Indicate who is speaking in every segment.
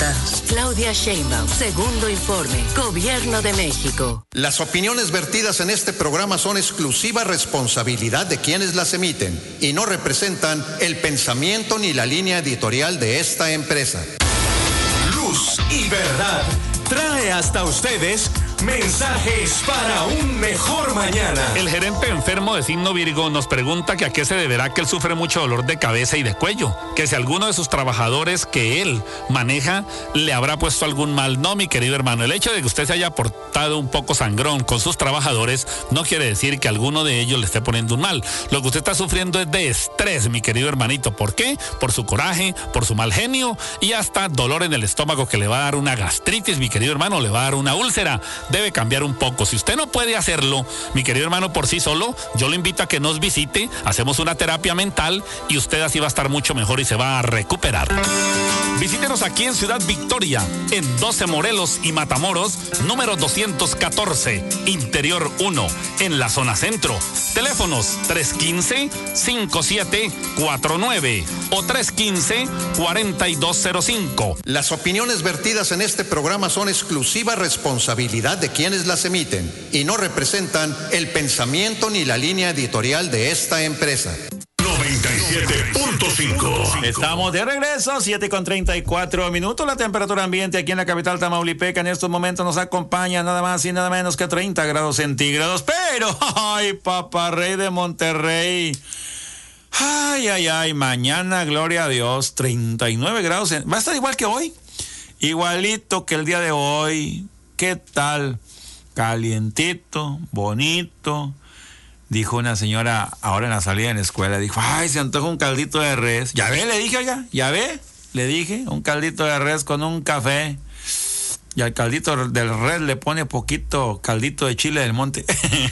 Speaker 1: presenta Claudia Sheinbaum, segundo informe, Gobierno de México.
Speaker 2: Las opiniones vertidas en este programa son exclusiva responsabilidad de quienes las emiten y no representan el pensamiento ni la línea editorial de esta empresa.
Speaker 3: Luz y Verdad trae hasta ustedes mensajes para un mejor mañana.
Speaker 4: El gerente enfermo de signo Virgo nos pregunta que a qué se deberá que él sufre mucho dolor de cabeza y de cuello, que si alguno de sus trabajadores que él maneja le habrá puesto algún mal. No, mi querido hermano, el hecho de que usted se haya portado un poco sangrón con sus trabajadores no quiere decir que alguno de ellos le esté poniendo un mal. Lo que usted está sufriendo es de estrés, mi querido hermanito. ¿Por qué? Por su coraje, por su mal genio y hasta dolor en el estómago que le va a dar una gastritis, mi querido hermano, le va a dar una úlcera. Debe cambiar un poco. Si usted no puede hacerlo, mi querido hermano, por sí solo, yo lo invito a que nos visite, hacemos una terapia mental y usted así va a estar mucho mejor y se va a recuperar. Visítenos aquí en Ciudad Victoria, en 12 Morelos y Matamoros, número 214, Interior 1, en la zona centro. Teléfonos 315-5749 o 315-4205.
Speaker 2: Las opiniones vertidas en este programa son exclusiva responsabilidad de quienes las emiten y no representan el pensamiento ni la línea editorial de esta empresa.
Speaker 3: 97.5.
Speaker 5: Estamos de regreso, 7:34. La temperatura ambiente aquí en la capital tamaulipeca en estos momentos nos acompaña nada más y nada menos que 30 grados centígrados. Pero, ay, paparrey de Monterrey. Ay, mañana, gloria a Dios, 39 grados. Va a estar igual que hoy. Igualito que el día de hoy. ¿Qué tal? Calientito, bonito. Dijo una señora ahora en la salida de la escuela, dijo, ay, se antoja un caldito de res. Ya ve, le dije, oiga, ya ve, le dije, un caldito de res con un café. Y al caldito del res le pone poquito caldito de chile del monte.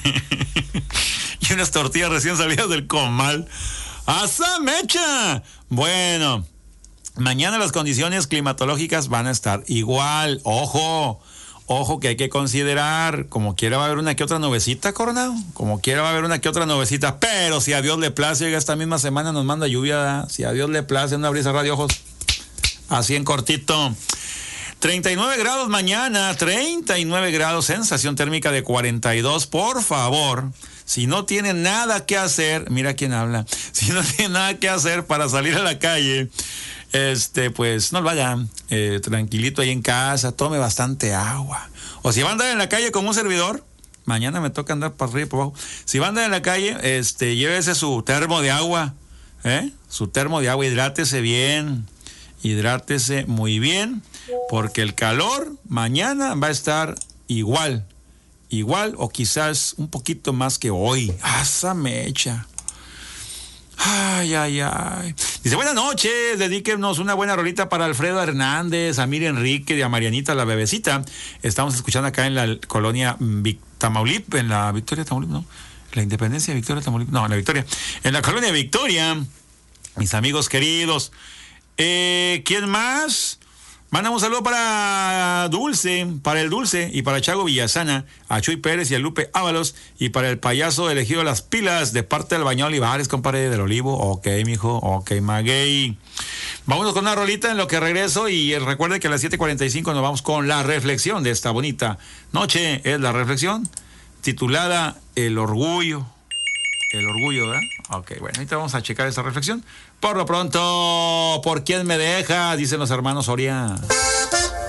Speaker 5: Y unas tortillas recién salidas del comal. ¡Asa mecha! Bueno, mañana las condiciones climatológicas van a estar igual. Ojo que hay que considerar, como quiera va a haber una que otra nubecita, Coronado, como quiera va a haber una que otra nubecita, pero si a Dios le place, oiga, esta misma semana nos manda lluvia, ¿verdad? Si a Dios le place, una brisa de ojos, así en cortito. 39 grados mañana, 39 grados, sensación térmica de 42, por favor. Si no tiene nada que hacer, mira quién habla, si no tiene nada que hacer para salir a la calle, pues no vaya, tranquilito ahí en casa, tome bastante agua. O si va a andar en la calle como un servidor, mañana me toca andar para arriba y para abajo. Si va a andar en la calle, llévese su termo de agua, su termo de agua, hidrátese bien, hidrátese muy bien, porque el calor mañana va a estar igual o quizás un poquito más que hoy. ¡Asa mecha! Ay. Dice, buenas noches, dedíquenos una buena rolita para Alfredo Hernández, a Miri Enrique y a Marianita la bebecita. Estamos escuchando acá en la colonia Tamaulipas, en la Victoria Tamaulipas, ¿no? La Independencia de Victoria Tamaulipas, no, en la Victoria. En la colonia Victoria, mis amigos queridos. ¿Quién más? Manda un saludo para el Dulce y para Chago Villasana, a Chuy Pérez y a Lupe Ábalos y para el payaso elegido las pilas de parte del Bañado Olivares, compadre del Olivo. Ok, mijo, ok, maguey. Vámonos con una rolita en lo que regreso y recuerde que a las 7:45 nos vamos con la reflexión de esta bonita noche. Es la reflexión titulada El Orgullo. El orgullo, ¿verdad? Ok, bueno, ahorita vamos a checar esa reflexión. Por lo pronto, ¿por quién me deja? Dicen los hermanos Soria.